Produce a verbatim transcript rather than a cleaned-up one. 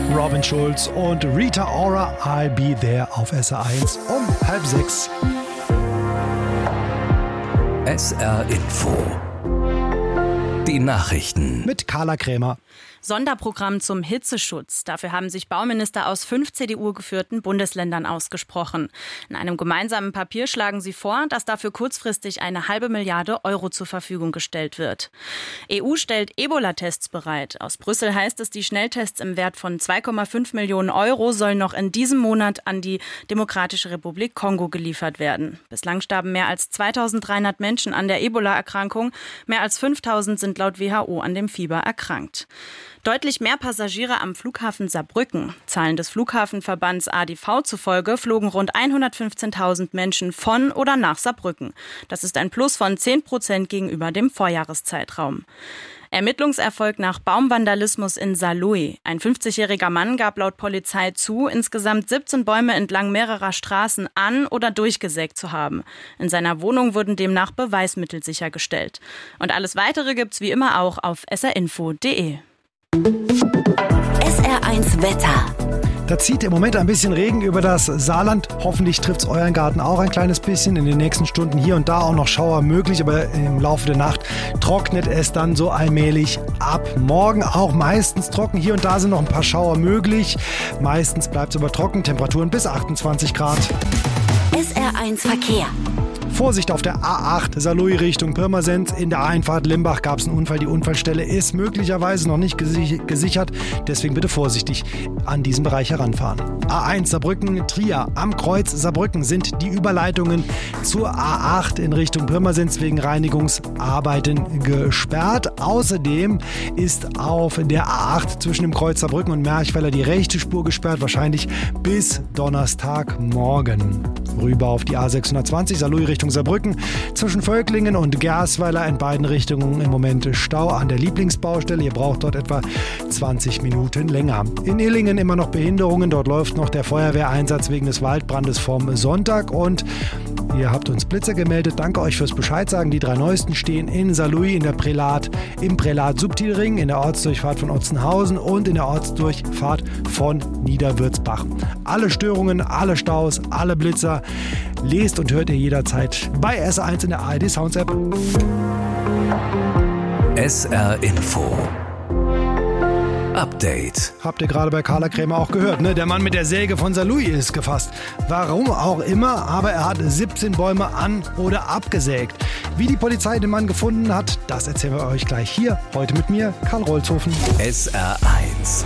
Robin Schulz und Rita Ora, I'll Be There auf S R eins um halb sechs. S R Info. Die Nachrichten. Mit Carla Krämer. Sonderprogramm zum Hitzeschutz. Dafür haben sich Bauminister aus fünf C D U-geführten Bundesländern ausgesprochen. In einem gemeinsamen Papier schlagen sie vor, dass dafür kurzfristig eine halbe Milliarde Euro zur Verfügung gestellt wird. E U stellt Ebola-Tests bereit. Aus Brüssel heißt es, die Schnelltests im Wert von zwei Komma fünf Millionen Euro sollen noch in diesem Monat an die Demokratische Republik Kongo geliefert werden. Bislang starben mehr als zweitausenddreihundert Menschen an der Ebola-Erkrankung. Mehr als fünftausend sind laut W H O an dem Fieber erkrankt. Deutlich mehr Passagiere am Flughafen Saarbrücken. Zahlen des Flughafenverbands A D V zufolge flogen rund hundertfünfzehntausend Menschen von oder nach Saarbrücken. Das ist ein Plus von zehn Prozent gegenüber dem Vorjahreszeitraum. Ermittlungserfolg nach Baumvandalismus in Saarlouis. Ein fünfzigjähriger Mann gab laut Polizei zu, insgesamt siebzehn Bäume entlang mehrerer Straßen an- oder durchgesägt zu haben. In seiner Wohnung wurden demnach Beweismittel sichergestellt. Und alles Weitere gibt's wie immer auch auf s r info punkt d e. S R eins Wetter. Da zieht im Moment ein bisschen Regen über das Saarland. Hoffentlich trifft es euren Garten auch ein kleines bisschen. In den nächsten Stunden hier und da auch noch Schauer möglich, aber im Laufe der Nacht trocknet es dann so allmählich ab. Morgen auch meistens trocken. Hier und da sind noch ein paar Schauer möglich. Meistens bleibt es aber trocken. Temperaturen bis achtundzwanzig Grad. S R eins Verkehr. Vorsicht auf der A acht, Saarlouis Richtung Pirmasens. In der Einfahrt Limbach gab es einen Unfall. Die Unfallstelle ist möglicherweise noch nicht gesich- gesichert. Deswegen bitte vorsichtig an diesen Bereich heranfahren. A eins Saarbrücken, Trier. Am Kreuz Saarbrücken sind die Überleitungen zur A acht in Richtung Pirmasens wegen Reinigungsarbeiten gesperrt. Außerdem ist auf der A acht zwischen dem Kreuz Saarbrücken und Merchweiler die rechte Spur gesperrt. Wahrscheinlich bis Donnerstagmorgen. Rüber auf die A sechshundertzwanzig, Saarlouis Richtung Saarbrücken. Zwischen Völklingen und Gersweiler in beiden Richtungen im Moment Stau an der Lieblingsbaustelle. Ihr braucht dort etwa zwanzig Minuten länger. In Illingen immer noch Behinderungen. Dort läuft noch der Feuerwehreinsatz wegen des Waldbrandes vom Sonntag. Und ihr habt uns Blitzer gemeldet. Danke euch fürs Bescheid sagen. Die drei neuesten stehen in Saarlouis, in der Prälat, im Prälat-Subtilring, in der Ortsdurchfahrt von Otzenhausen und in der Ortsdurchfahrt von Niederwürzbach. Alle Störungen, alle Staus, alle Blitzer lest und hört ihr jederzeit bei S R eins in der A R D Sounds App. S R Info. Update. Habt ihr gerade bei Carla Krämer auch gehört, ne? Der Mann mit der Säge von Saarlouis ist gefasst. Warum auch immer, aber er hat siebzehn Bäume an- oder abgesägt. Wie die Polizei den Mann gefunden hat, das erzählen wir euch gleich hier, heute mit mir, Karl Rolzhofen. S R eins.